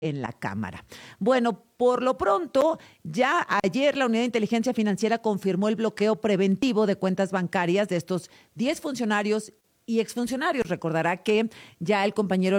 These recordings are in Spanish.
en la Cámara. Bueno, por lo pronto, ya ayer la Unidad de Inteligencia Financiera confirmó el bloqueo preventivo de cuentas bancarias de estos 10 funcionarios y exfuncionarios. Recordará que ya el compañero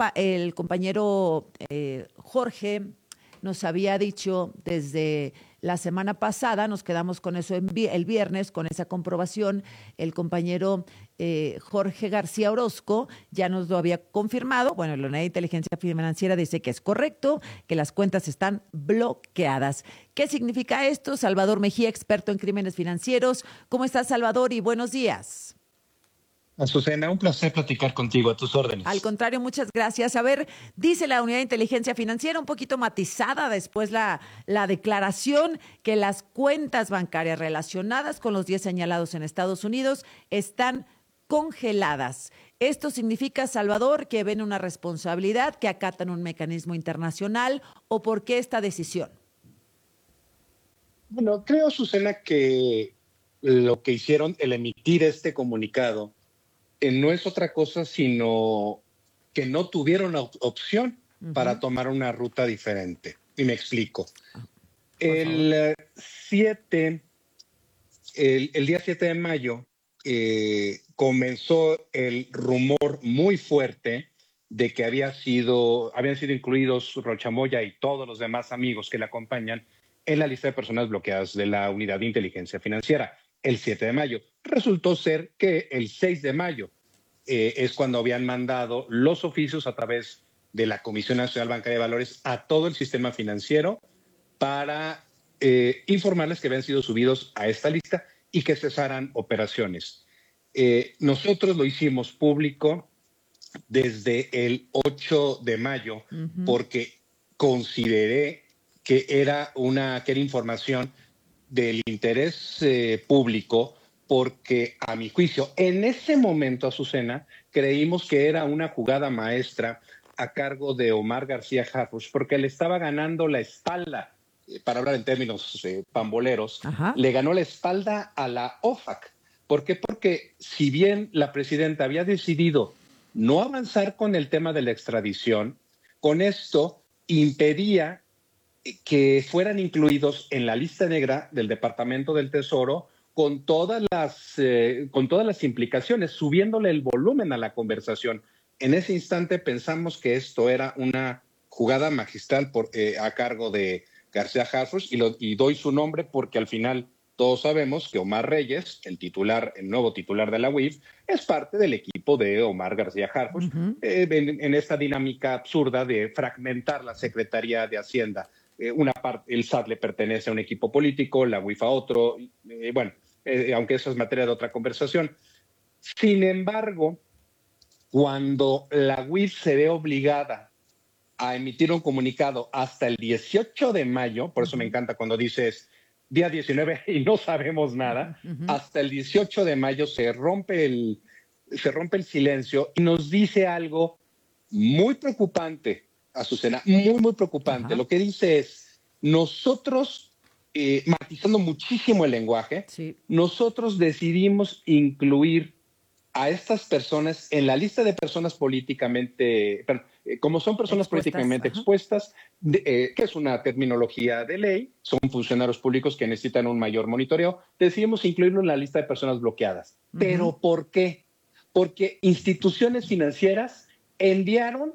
Jorge nos había dicho desde la semana pasada, nos quedamos con eso el viernes, con esa comprobación, el compañero Jorge García Orozco ya nos lo había confirmado. Bueno, la Unidad de Inteligencia Financiera dice que es correcto, que las cuentas están bloqueadas. ¿Qué significa esto? Salvador Mejía, experto en crímenes financieros. ¿Cómo estás, Salvador? Y buenos días. Azucena, un placer platicar contigo, a tus órdenes. Al contrario, muchas gracias. A ver, dice la Unidad de Inteligencia Financiera, un poquito matizada después la declaración, que las cuentas bancarias relacionadas con los 10 señalados en Estados Unidos están congeladas. Esto significa, Salvador, que ven una responsabilidad, que acatan un mecanismo internacional, ¿o por qué esta decisión? Bueno, creo, Azucena, que lo que hicieron, el emitir este comunicado, no es otra cosa sino que no tuvieron opción para tomar una ruta diferente. Y me explico. El día 7 de mayo comenzó el rumor muy fuerte de que habían sido incluidos Rocha Moya y todos los demás amigos que le acompañan en la lista de personas bloqueadas de la Unidad de Inteligencia Financiera. El 7 de mayo. Resultó ser que el 6 de mayo es cuando habían mandado los oficios a través de la Comisión Nacional Bancaria de Valores a todo el sistema financiero para informarles que habían sido subidos a esta lista y que cesaran operaciones. Nosotros lo hicimos público desde el 8 de mayo porque consideré que era información del interés público, porque a mi juicio, en ese momento, Azucena, creímos que era una jugada maestra a cargo de Omar García Harfuch, porque le estaba ganando la espalda, para hablar en términos pamboleros, le ganó la espalda a la OFAC. ¿Por qué? Porque si bien la presidenta había decidido no avanzar con el tema de la extradición, con esto impedía que fueran incluidos en la lista negra del Departamento del Tesoro con todas las implicaciones, subiéndole el volumen a la conversación. En ese instante pensamos que esto era una jugada magistral a cargo de García Harfuch, y doy su nombre porque al final todos sabemos que Omar Reyes, el nuevo titular de la UIF, es parte del equipo de Omar García Harfuch en esta dinámica absurda de fragmentar la Secretaría de Hacienda. Una parte, el SAT le pertenece a un equipo político, la UIF a otro, aunque eso es materia de otra conversación. Sin embargo, cuando la UIF se ve obligada a emitir un comunicado hasta el 18 de mayo, por eso me encanta cuando dices día 19 y no sabemos nada, hasta el 18 de mayo se rompe el silencio y nos dice algo muy preocupante, Azucena, muy preocupante. Lo que dice es, nosotros, matizando muchísimo el lenguaje, nosotros decidimos incluir a estas personas en la lista de personas políticamente, como son personas políticamente expuestas, que es una terminología de ley, son funcionarios públicos que necesitan un mayor monitoreo, decidimos incluirlo en la lista de personas bloqueadas. ¿Pero por qué? Porque instituciones financieras enviaron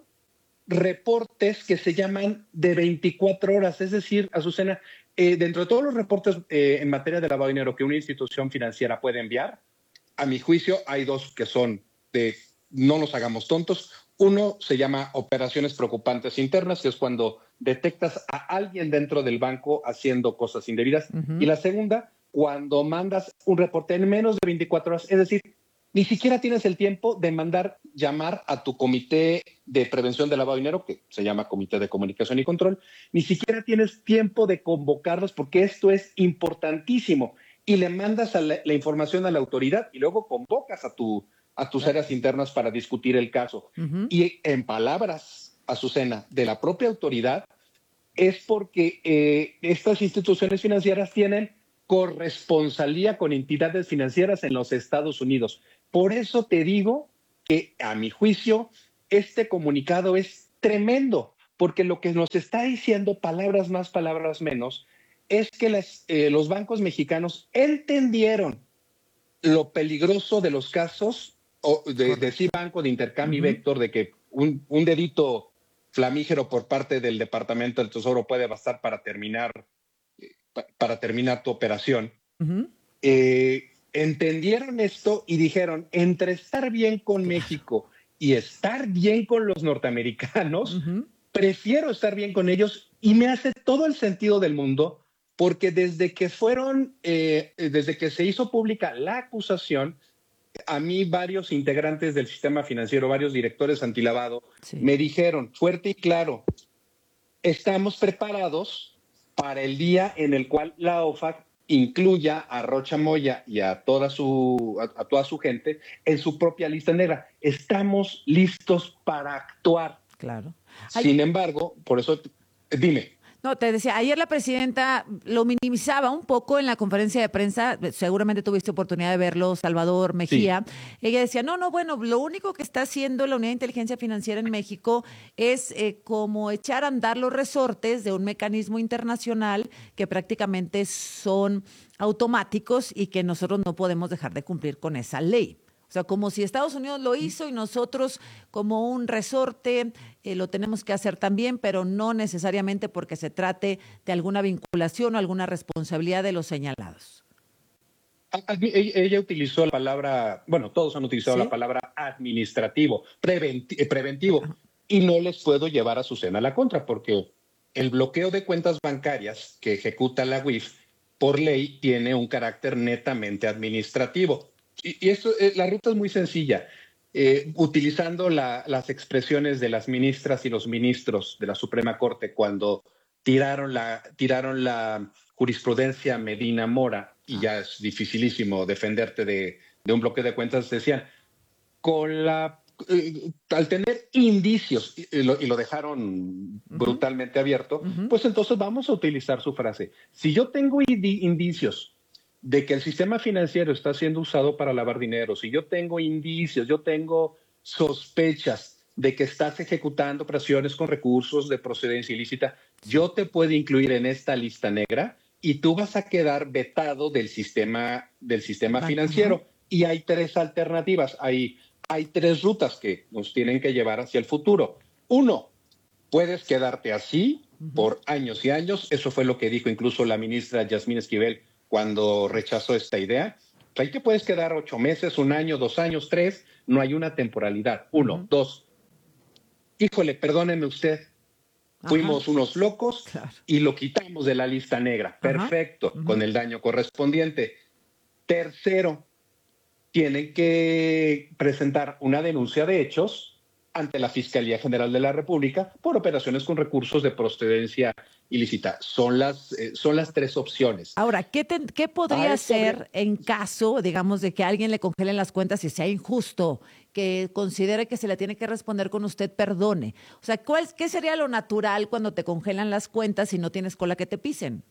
reportes que se llaman de 24 horas, es decir, Azucena, dentro de todos los reportes en materia de lavado de dinero que una institución financiera puede enviar, a mi juicio hay dos que son de no nos hagamos tontos. Uno se llama operaciones preocupantes internas, que es cuando detectas a alguien dentro del banco haciendo cosas indebidas. Y la segunda, cuando mandas un reporte en menos de 24 horas, es decir, ni siquiera tienes el tiempo de llamar a tu comité de prevención del lavado de dinero, que se llama Comité de Comunicación y Control, ni siquiera tienes tiempo de convocarlos porque esto es importantísimo. Y le mandas la información a la autoridad y luego convocas a tus áreas internas para discutir el caso. Y en palabras, Azucena, de la propia autoridad, es porque estas instituciones financieras tienen corresponsalía con entidades financieras en los Estados Unidos. Por eso te digo que, a mi juicio, este comunicado es tremendo, porque lo que nos está diciendo, palabras más, palabras menos, es que los bancos mexicanos entendieron lo peligroso de los casos de Cibanco, de Intercam y Vector, de que un dedito flamígero por parte del Departamento del Tesoro puede bastar para terminar tu operación. Entendieron esto y dijeron, entre estar bien con México y estar bien con los norteamericanos, prefiero estar bien con ellos, y me hace todo el sentido del mundo, porque desde que se hizo pública la acusación, a mí varios integrantes del sistema financiero, varios directores antilavado, me dijeron fuerte y claro, estamos preparados para el día en el cual la OFAC incluya a Rocha Moya y a toda su gente en su propia lista negra. Estamos listos para actuar. Claro. Sin embargo, por eso, dime. No, te decía, ayer la presidenta lo minimizaba un poco en la conferencia de prensa, seguramente tuviste oportunidad de verlo, Salvador Mejía. Sí. Ella decía, bueno, lo único que está haciendo la Unidad de Inteligencia Financiera en México es como echar a andar los resortes de un mecanismo internacional que prácticamente son automáticos y que nosotros no podemos dejar de cumplir con esa ley. O sea, como si Estados Unidos lo hizo y nosotros como un resorte lo tenemos que hacer también, pero no necesariamente porque se trate de alguna vinculación o alguna responsabilidad de los señalados. Ella utilizó la palabra, todos han utilizado la palabra administrativo, preventivo, y no les puedo llevar a Azucena a la contra, porque el bloqueo de cuentas bancarias que ejecuta la UIF por ley tiene un carácter netamente administrativo. Y esto, la ruta es muy sencilla. Utilizando las expresiones de las ministras y los ministros de la Suprema Corte cuando tiraron la jurisprudencia Medina Mora, y ya es dificilísimo defenderte de un bloqueo de cuentas, decían, al tener indicios, y lo dejaron brutalmente abierto, pues entonces vamos a utilizar su frase. Si yo tengo indicios de que el sistema financiero está siendo usado para lavar dinero, si yo tengo indicios, yo tengo sospechas de que estás ejecutando operaciones con recursos de procedencia ilícita, yo te puedo incluir en esta lista negra y tú vas a quedar vetado del sistema financiero. Y hay tres alternativas, hay tres rutas que nos tienen que llevar hacia el futuro. Uno, puedes quedarte así por años y años. Eso fue lo que dijo incluso la ministra Yasmín Esquivel cuando rechazó esta idea. Ahí te puedes quedar 8 meses, 1 año, 2 años, 3, no hay una temporalidad. 1, 2. Híjole, perdóneme usted, fuimos unos locos y lo quitamos de la lista negra. Perfecto, con el daño correspondiente. Tercero, tienen que presentar una denuncia de hechos ante la Fiscalía General de la República por operaciones con recursos de procedencia ilícita. Son las 3 opciones. Ahora, ¿qué podría hacer en caso, digamos, de que a alguien le congelen las cuentas y sea injusto, que considere que se le tiene que responder con usted perdone? O sea, ¿qué sería lo natural cuando te congelan las cuentas y no tienes cola que te pisen?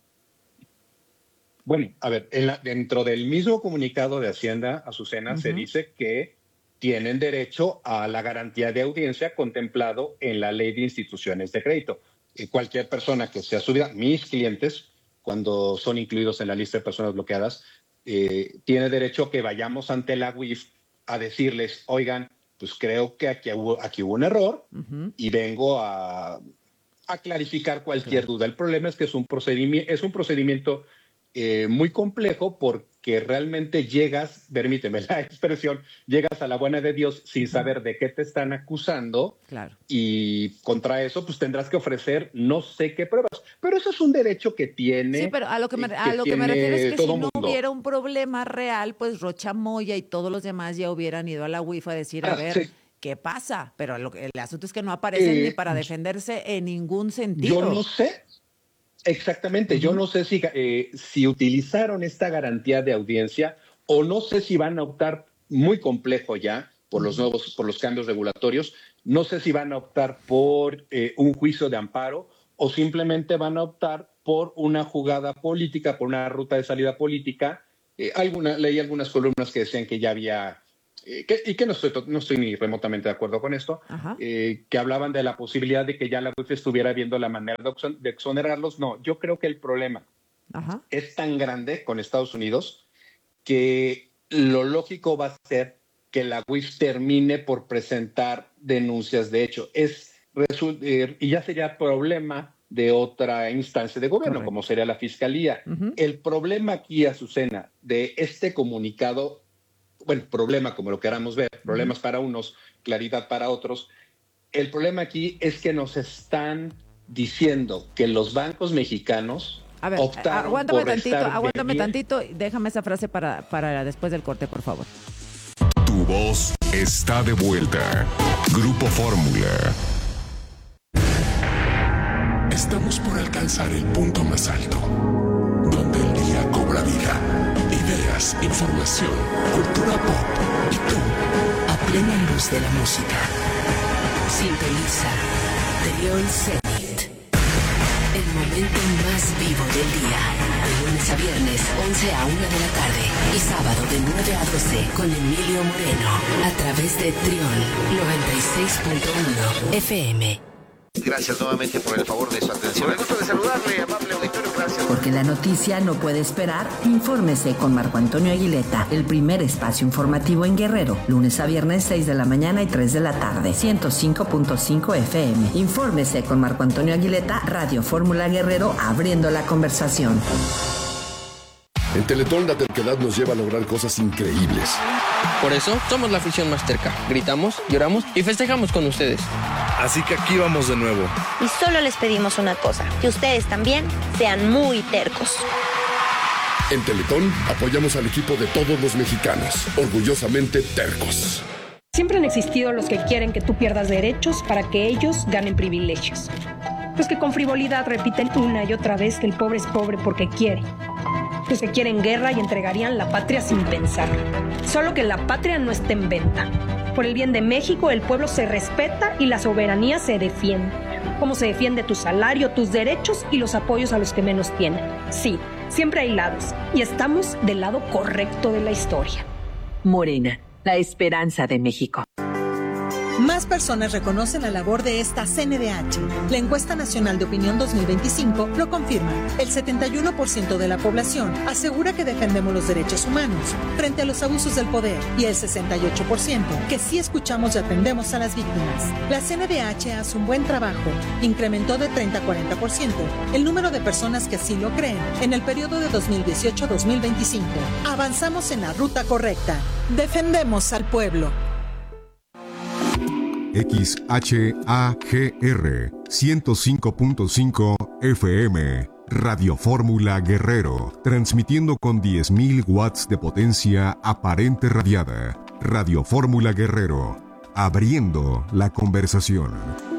Bueno, a ver, dentro del mismo comunicado de Hacienda, Azucena, se dice que tienen derecho a la garantía de audiencia contemplado en la Ley de Instituciones de Crédito. Cualquier persona que sea subida, mis clientes, cuando son incluidos en la lista de personas bloqueadas, tiene derecho a que vayamos ante la UIF a decirles, oigan, pues creo que aquí hubo un error y vengo a clarificar cualquier duda. El problema es que es un procedimiento muy complejo porque realmente llegas, permíteme la expresión, llegas a la buena de Dios sin saber de qué te están acusando y contra eso pues tendrás que ofrecer no sé qué pruebas, pero eso es un derecho que tiene. Sí, pero a lo que me refiero es que si no hubiera un problema real, pues Rocha Moya y todos los demás ya hubieran ido a la UIF a decir, a ver, sí, ¿qué pasa? Pero el asunto es que no aparecen ni para defenderse en ningún sentido. Yo no sé. Exactamente, yo no sé si utilizaron esta garantía de audiencia o no sé si van a optar, muy complejo ya, por los cambios regulatorios, no sé si van a optar por un juicio de amparo o simplemente van a optar por una jugada política, por una ruta de salida política. Leí algunas columnas que decían que ya había que no estoy ni remotamente de acuerdo con esto, que hablaban de la posibilidad de que ya la UIF estuviera viendo la manera de exonerarlos. No, yo creo que el problema es tan grande con Estados Unidos que lo lógico va a ser que la UIF termine por presentar denuncias de hecho. Y ya sería problema de otra instancia de gobierno, como sería la Fiscalía. El problema aquí, Azucena, de este comunicado, bueno, problema como lo queramos ver, problemas para unos, claridad para otros. El problema aquí es que nos están diciendo que los bancos mexicanos optaron por aguántame tantito, déjame esa frase para después del corte, por favor. Tu voz está de vuelta. Grupo Fórmula. Estamos por alcanzar el punto más alto, donde el día cobra vida. Ideas, información, cultura pop y tú, a plena luz de la música. Sintoniza Trión Zenit. El momento más vivo del día. De lunes a viernes, 11 a 1 de la tarde. Y sábado de 9 a 12 con Emilio Moreno. A través de Trión 96.1 FM. Gracias nuevamente por el favor de su atención. Me gusta de saludarle, amable auditorio, gracias. Porque la noticia no puede esperar, infórmese con Marco Antonio Aguileta, el primer espacio informativo en Guerrero, lunes a viernes 6 de la mañana y 3 de la tarde, 105.5 FM. Infórmese con Marco Antonio Aguileta, Radio Fórmula Guerrero, abriendo la conversación. En Teletón la terquedad nos lleva a lograr cosas increíbles. Por eso somos la afición más terca. Gritamos, lloramos y festejamos con ustedes. Así que aquí vamos de nuevo. Y solo les pedimos una cosa, que ustedes también sean muy tercos. En Teletón apoyamos al equipo de todos los mexicanos, orgullosamente tercos. Siempre han existido los que quieren que tú pierdas derechos para que ellos ganen privilegios. Los que con frivolidad repiten una y otra vez que el pobre es pobre porque quiere. Los que quieren guerra y entregarían la patria sin pensar. Solo que la patria no está en venta. Por el bien de México, el pueblo se respeta y la soberanía se defiende. Como se defiende tu salario, tus derechos y los apoyos a los que menos tienen. Sí, siempre hay lados y estamos del lado correcto de la historia. Morena, la esperanza de México. Más personas reconocen la labor de esta CNDH. La encuesta nacional de opinión 2025 lo confirma. El 71% de la población asegura que defendemos los derechos humanos frente a los abusos del poder y el 68% que sí escuchamos y atendemos a las víctimas. La CNDH hace un buen trabajo. Incrementó de 30 a 40% el número de personas que así lo creen en el periodo de 2018-2025. Avanzamos en la ruta correcta. Defendemos al pueblo. XHAGR 105.5 FM Radio Fórmula Guerrero, transmitiendo con 10.000 watts de potencia aparente radiada. Radio Fórmula Guerrero, abriendo la conversación.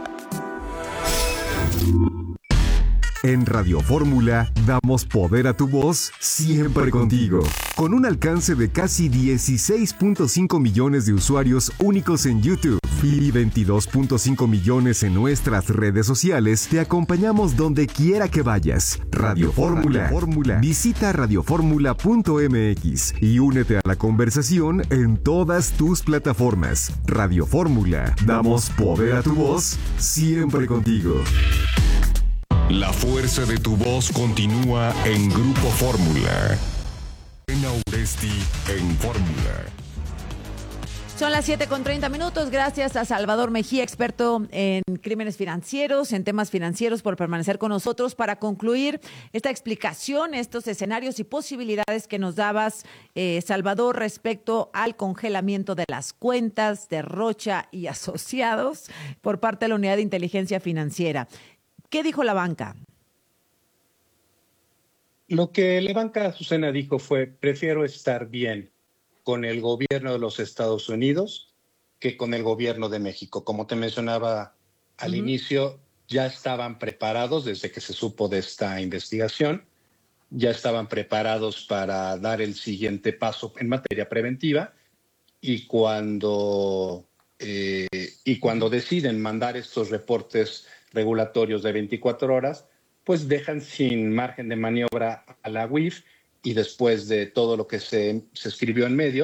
En Radio Fórmula damos poder a tu voz siempre contigo. Con un alcance de casi 16.5 millones de usuarios únicos en YouTube y 22.5 millones en nuestras redes sociales, te acompañamos donde quiera que vayas. Radio Fórmula. Visita radioformula.mx y únete a la conversación en todas tus plataformas. Radio Fórmula. Damos poder a tu voz siempre contigo. La fuerza de tu voz continúa en Grupo Fórmula. En Auresti, en Fórmula. Son las 7:30. Gracias a Salvador Mejía, experto en crímenes financieros, en temas financieros, por permanecer con nosotros para concluir esta explicación, estos escenarios y posibilidades que nos dabas, Salvador, respecto al congelamiento de las cuentas de Rocha y Asociados por parte de la Unidad de Inteligencia Financiera. ¿Qué dijo la banca? Lo que la banca, Azucena, dijo fue: prefiero estar bien con el gobierno de los Estados Unidos que con el gobierno de México. Como te mencionaba al inicio, ya estaban preparados desde que se supo de esta investigación, ya estaban preparados para dar el siguiente paso en materia preventiva, y cuando deciden mandar estos reportes regulatorios de 24 horas, pues dejan sin margen de maniobra a la UIF, y después de todo lo que se escribió en medios,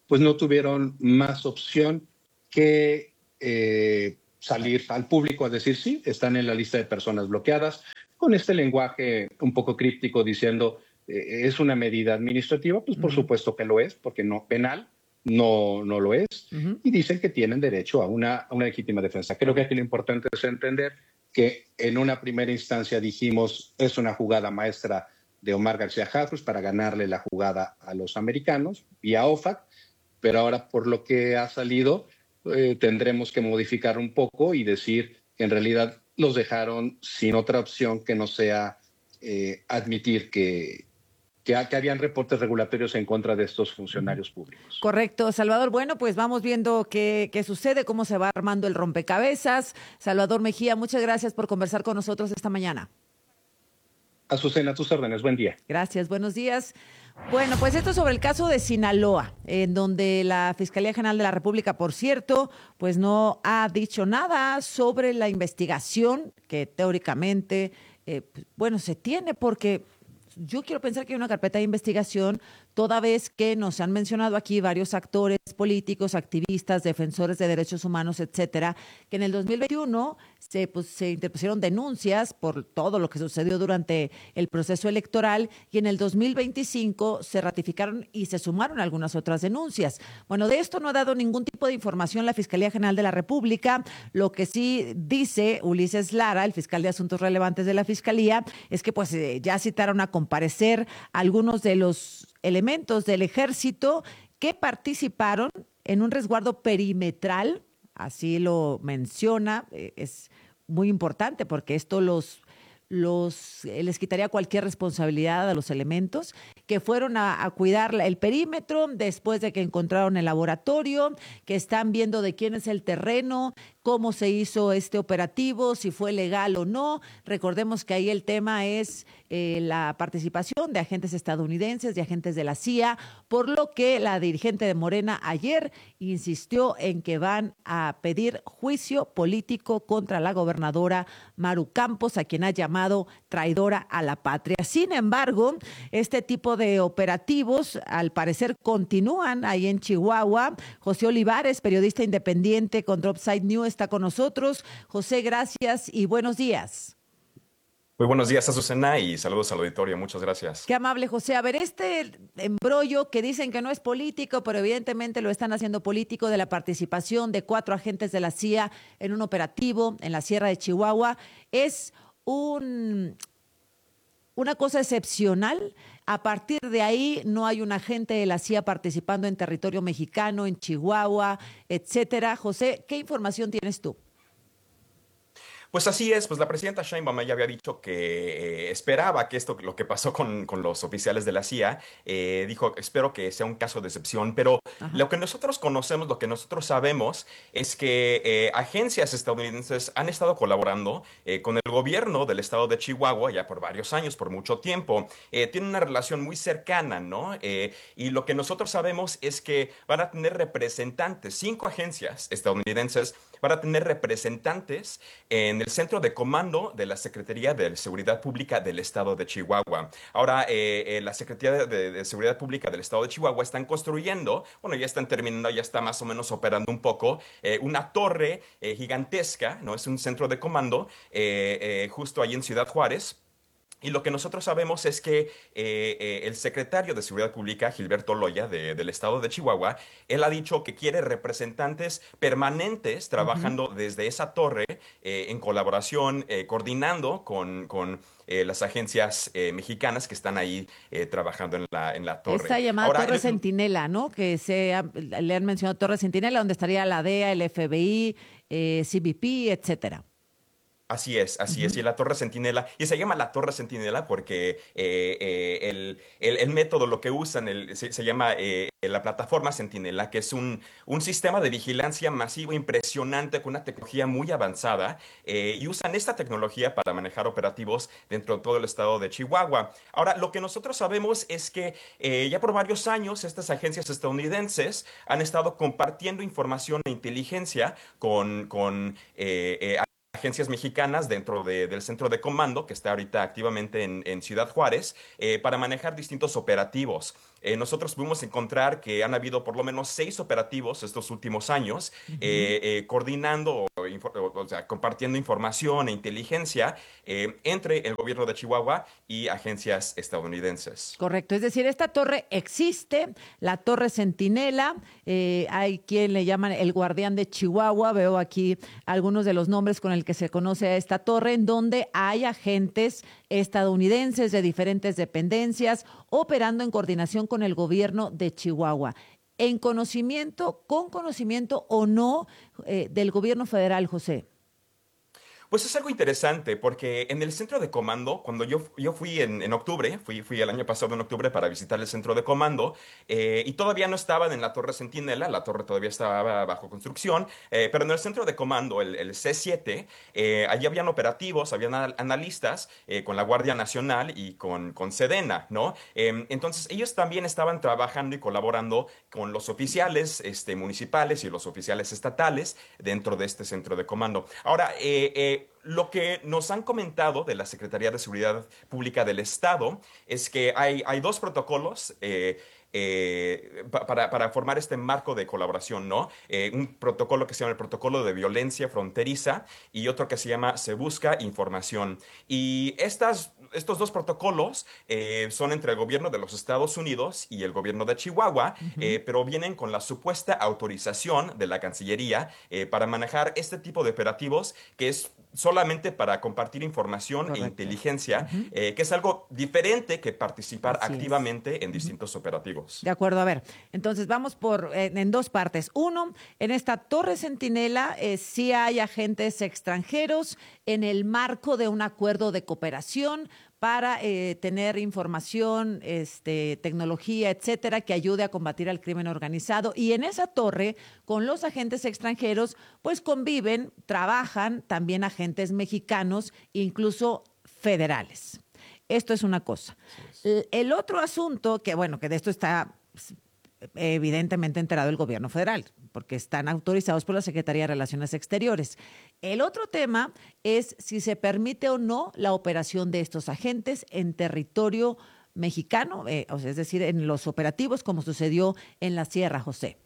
pues no tuvieron más opción que salir al público a decir sí, están en la lista de personas bloqueadas, con este lenguaje un poco críptico diciendo es una medida administrativa, pues por supuesto que lo es, porque no penal, no lo es, y dicen que tienen derecho a una legítima defensa. Creo que aquí lo importante es entender que en una primera instancia dijimos es una jugada maestra de Omar García Harfuch para ganarle la jugada a los americanos y a OFAC, pero ahora por lo que ha salido tendremos que modificar un poco y decir que en realidad los dejaron sin otra opción que no sea admitir que habían reportes regulatorios en contra de estos funcionarios públicos. Correcto, Salvador. Bueno, pues vamos viendo qué sucede, cómo se va armando el rompecabezas. Salvador Mejía, muchas gracias por conversar con nosotros esta mañana. Azucena, a tus órdenes. Buen día. Gracias, buenos días. Bueno, pues esto sobre el caso de Sinaloa, en donde la Fiscalía General de la República, por cierto, pues no ha dicho nada sobre la investigación que teóricamente, se tiene, porque yo quiero pensar que hay una carpeta de investigación, toda vez que nos han mencionado aquí varios actores políticos, activistas, defensores de derechos humanos, etcétera, que en el 2021 se interpusieron denuncias por todo lo que sucedió durante el proceso electoral y en el 2025 se ratificaron y se sumaron algunas otras denuncias. Bueno, de esto no ha dado ningún tipo de información la Fiscalía General de la República. Lo que sí dice Ulises Lara, el fiscal de Asuntos Relevantes de la Fiscalía, es que ya citaron a comparecer algunos de los elementos del ejército que participaron en un resguardo perimetral, así lo menciona, es muy importante porque esto les quitaría cualquier responsabilidad a los elementos que fueron a cuidar el perímetro después de que encontraron el laboratorio, que están viendo de quién es el terreno, cómo se hizo este operativo, si fue legal o no. Recordemos que ahí el tema es la participación de agentes estadounidenses, de agentes de la CIA, por lo que la dirigente de Morena ayer insistió en que van a pedir juicio político contra la gobernadora Maru Campos, a quien ha llamado traidora a la patria. Sin embargo, este tipo de operativos al parecer continúan ahí en Chihuahua. José Olivares, periodista independiente con Dropside News, está con nosotros. José, gracias y buenos días. Muy buenos días, Azucena, y saludos al auditorio. Muchas gracias. Qué amable, José. A ver, este embrollo que dicen que no es político, pero evidentemente lo están haciendo político, de la participación de 4 agentes de la CIA en un operativo en la Sierra de Chihuahua, es una cosa excepcional. A partir de ahí no hay un agente de la CIA participando en territorio mexicano, en Chihuahua, etcétera. José, ¿qué información tienes tú? Pues así es, pues la presidenta Sheinbaum ya había dicho que esperaba que lo que pasó con los oficiales de la CIA, dijo, espero que sea un caso de excepción, pero lo que nosotros conocemos, lo que nosotros sabemos es que agencias estadounidenses han estado colaborando con el gobierno del estado de Chihuahua ya por varios años, por mucho tiempo. Tienen una relación muy cercana, ¿no? Y lo que nosotros sabemos es que van a tener representantes, 5 agencias estadounidenses van a tener representantes en el centro de comando de la Secretaría de Seguridad Pública del Estado de Chihuahua. Ahora, la Secretaría de Seguridad Pública del Estado de Chihuahua están construyendo, ya están terminando, ya está más o menos operando un poco, una torre gigantesca, ¿no? Es un centro de comando justo ahí en Ciudad Juárez. Y lo que nosotros sabemos es que el secretario de Seguridad Pública, Gilberto Loya, del estado de Chihuahua, él ha dicho que quiere representantes permanentes trabajando desde esa torre en colaboración, coordinando con las agencias mexicanas que están ahí trabajando en la torre. Esta llamada ahora, Torre Centinela, ¿no? Que le han mencionado Torre Centinela, donde estaría la DEA, el FBI, CBP, etcétera. Así es, y la Torre Centinela, y se llama la Torre Centinela porque el método, lo que usan, se llama la plataforma Centinela, que es un sistema de vigilancia masivo impresionante con una tecnología muy avanzada, y usan esta tecnología para manejar operativos dentro de todo el estado de Chihuahua. Ahora, lo que nosotros sabemos es que ya por varios años estas agencias estadounidenses han estado compartiendo información e inteligencia con agencias mexicanas dentro del centro de comando que está ahorita activamente en Ciudad Juárez para manejar distintos operativos. Nosotros pudimos encontrar que han habido por lo menos 6 operativos estos últimos años, coordinando o sea, compartiendo información e inteligencia entre el gobierno de Chihuahua y agencias estadounidenses. Correcto, es decir, esta torre existe, la Torre Centinela, hay quien le llaman el guardián de Chihuahua, veo aquí algunos de los nombres con el que se conoce a esta torre, en donde hay agentes estadounidenses de diferentes dependencias operando en coordinación con el gobierno de Chihuahua. Con conocimiento o no del gobierno federal, José. Pues es algo interesante porque en el centro de comando, cuando yo fui en octubre, fui el año pasado en octubre para visitar el centro de comando y todavía no estaban en la Torre Centinela, la torre todavía estaba bajo construcción, pero en el centro de comando, el C7, allí habían operativos, habían analistas con la Guardia Nacional y con Sedena, ¿no? Entonces ellos también estaban trabajando y colaborando con los oficiales municipales y los oficiales estatales dentro de este centro de comando. Ahora, lo que nos han comentado de la Secretaría de Seguridad Pública del Estado es que hay 2 protocolos para formar este marco de colaboración, ¿no? Un protocolo que se llama el Protocolo de Violencia Fronteriza y otro que se llama Se Busca Información. Y estos 2 protocolos son entre el gobierno de los Estados Unidos y el gobierno de Chihuahua, pero vienen con la supuesta autorización de la Cancillería para manejar este tipo de operativos que es solamente para compartir información e inteligencia, que es algo diferente que participar activamente en distintos operativos. De acuerdo, a ver, entonces vamos en 2 partes. Uno, en esta Torre Centinela sí hay agentes extranjeros en el marco de un acuerdo de cooperación para tener información, tecnología, etcétera, que ayude a combatir al crimen organizado. Y en esa torre, con los agentes extranjeros, pues conviven, trabajan también agentes mexicanos, incluso federales. Esto es una cosa. El otro asunto, que de esto está evidentemente enterado el gobierno federal, porque están autorizados por la Secretaría de Relaciones Exteriores. El otro tema es si se permite o no la operación de estos agentes en territorio mexicano, es decir, en los operativos como sucedió en la Sierra, José.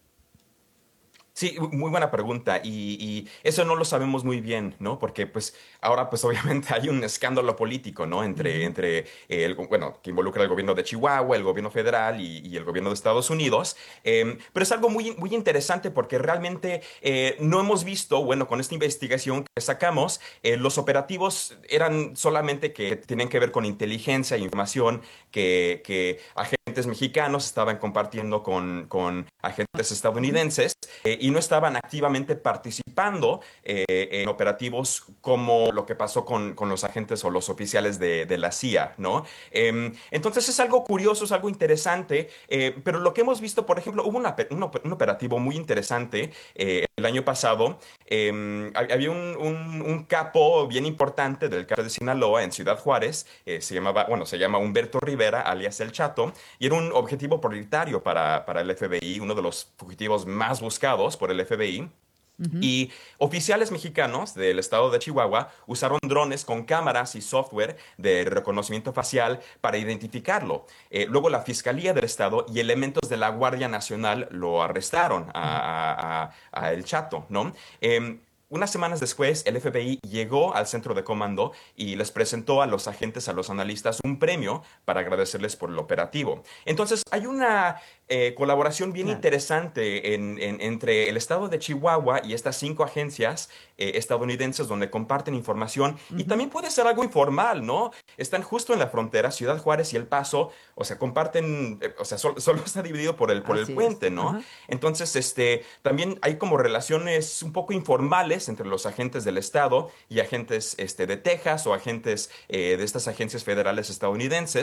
Sí, muy buena pregunta y eso no lo sabemos muy bien, ¿no? Porque pues ahora pues obviamente hay un escándalo político, ¿no? Entre que involucra al gobierno de Chihuahua, el gobierno federal y el gobierno de Estados Unidos. Pero es algo muy, muy interesante porque realmente no hemos visto, con esta investigación que sacamos, los operativos eran solamente que tenían que ver con inteligencia e información que agentes mexicanos estaban compartiendo con agentes estadounidenses y no estaban activamente participando en operativos como lo que pasó con los agentes o los oficiales de la CIA, ¿no? Entonces es algo curioso, es algo interesante, pero lo que hemos visto, por ejemplo, hubo un operativo muy interesante el año pasado. Había un capo bien importante del cártel de Sinaloa en Ciudad Juárez, se llama Humberto Rivera, alias El Chato, y era un objetivo prioritario para el FBI, uno de los fugitivos más buscados por el FBI. Y oficiales mexicanos del estado de Chihuahua usaron drones con cámaras y software de reconocimiento facial para identificarlo. Luego la Fiscalía del Estado y elementos de la Guardia Nacional lo arrestaron a El Chato, ¿no? Unas semanas después, el FBI llegó al centro de comando y les presentó a los agentes, a los analistas, un premio para agradecerles por el operativo. Entonces, hay una colaboración bien interesante entre el estado de Chihuahua y estas 5 agencias estadounidenses donde comparten información y también puede ser algo informal, ¿no? Están justo en la frontera, Ciudad Juárez y El Paso, comparten, solo está dividido por el puente, ¿no? Entonces, también hay como relaciones un poco informales entre los agentes del Estado y agentes de Texas o agentes de estas agencias federales estadounidenses,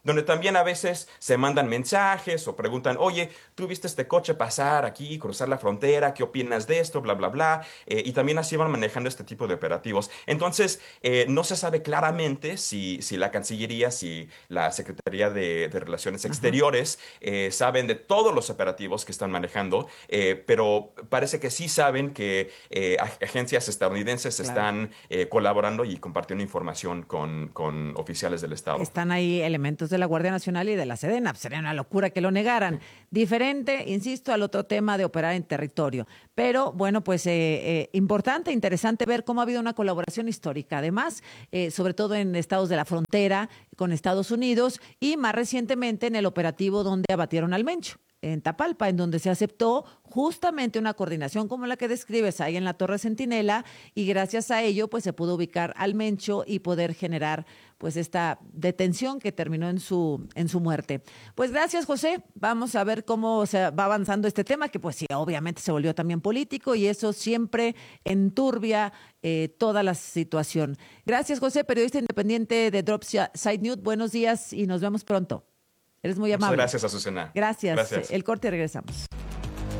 donde también a veces se mandan mensajes o preguntan, oye, ¿tú viste este coche pasar aquí, cruzar la frontera? ¿Qué opinas de esto? Bla, bla, bla. Y también así van manejando este tipo de operativos. Entonces, no se sabe claramente si la Cancillería, si la Secretaría de Relaciones Exteriores saben de todos los operativos que están manejando, pero parece que sí saben que agencias estadounidenses están colaborando y compartiendo información con oficiales del Estado. Están ahí elementos de la Guardia Nacional y de la Sedena. Sería una locura que lo negaran. Diferente, insisto, al otro tema de operar en territorio. Pero, bueno, pues importante, interesante ver cómo ha habido una colaboración histórica. Además, sobre todo en estados de la frontera con Estados Unidos y más recientemente en el operativo donde abatieron al Mencho, en Tapalpa, en donde se aceptó justamente una coordinación como la que describes ahí en la Torre Centinela, y gracias a ello pues se pudo ubicar al Mencho y poder generar pues esta detención que terminó en su muerte. Pues gracias, José. Vamos a ver cómo se va avanzando este tema, que pues sí, obviamente se volvió también político y eso siempre enturbia toda la situación. Gracias, José, periodista independiente de Dropside News. Buenos días y nos vemos pronto. Eres muy amable. Muchas gracias, Azucena. Gracias. El corte y regresamos.